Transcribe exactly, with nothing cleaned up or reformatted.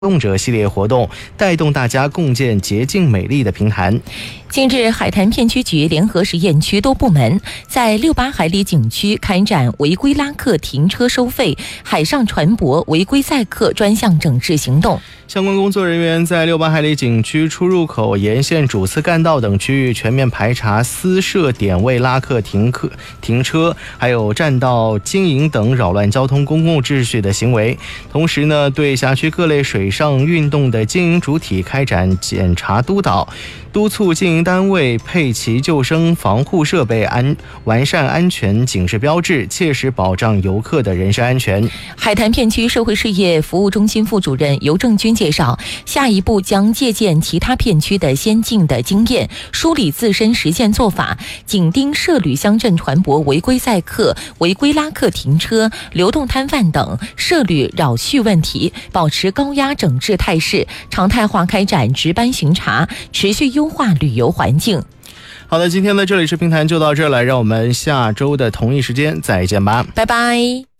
动者系列活动，带动大家共建洁净美丽的平潭。 近日，海坛片区局联合实验区多部门在六八海里景区开展违规拉客停车收费、海上船舶违规载客专项整治行动。 相关工作人员在六八海里景区出入口沿线主次干道等区域全面排查私设点位拉客停客停车，还有占道经营等扰乱交通公共秩序的行为。同时呢，对辖区各类水上运动的经营主体开展检查督导，督促经营单位配齐救生防护设备，安完善安全警示标志，切实保障游客的人身安全。 海坛片区社会事业服务中心副主任尤正军介绍，下一步将借鉴其他片区的先进的经验，梳理自身实践做法，紧盯涉旅乡镇船舶违规载客、违规拉客停车、流动摊贩等涉旅扰序问题，保持高压整治态势，常态化开展值班巡查，持续优化旅游环境。 好的，今天的这里是平潭就到这儿了，让我们下周的同一时间再见吧， 拜拜。